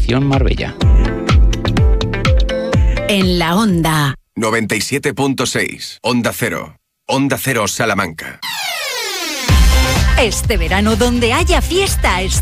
Fundación Marbella. En la Onda. 97.6. Onda Cero. Onda Cero Salamanca. Este verano, donde haya fiesta,